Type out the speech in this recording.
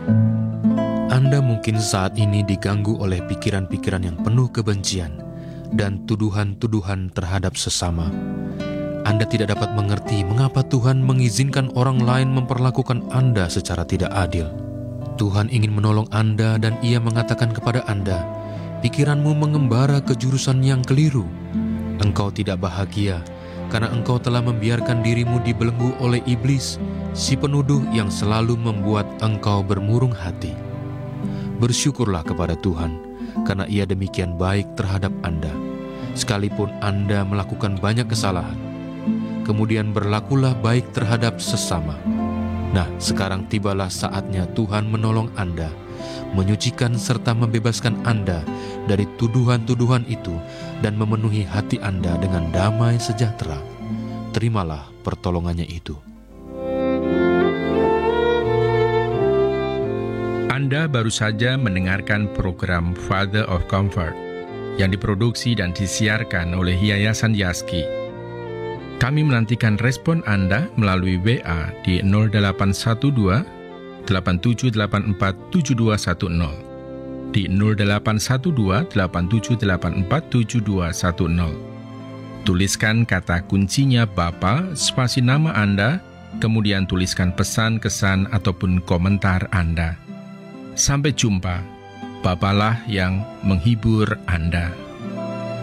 Anda mungkin saat ini diganggu oleh pikiran-pikiran yang penuh kebencian dan tuduhan-tuduhan terhadap sesama. Anda tidak dapat mengerti mengapa Tuhan mengizinkan orang lain memperlakukan Anda secara tidak adil. Tuhan ingin menolong Anda dan Ia mengatakan kepada Anda, pikiranmu mengembara ke jurusan yang keliru. Engkau tidak bahagia karena engkau telah membiarkan dirimu dibelenggu oleh iblis, si penuduh yang selalu membuat engkau bermurung hati. Bersyukurlah kepada Tuhan, karena Ia demikian baik terhadap Anda, sekalipun Anda melakukan banyak kesalahan. Kemudian berlakulah baik terhadap sesama. Nah, sekarang tibalah saatnya Tuhan menolong Anda, menyucikan serta membebaskan Anda dari tuduhan-tuduhan itu dan memenuhi hati Anda dengan damai sejahtera. Terimalah pertolongannya itu. Anda baru saja mendengarkan program Father of Comfort yang diproduksi dan disiarkan oleh Yayasan Yaski. Kami menantikan respon Anda melalui WA di 0812 8784 7210, di 0812 8784 7210. Tuliskan kata kuncinya Bapa, spasi nama Anda, kemudian tuliskan pesan, kesan, ataupun komentar Anda. Sampai jumpa, Bapalah yang menghibur Anda.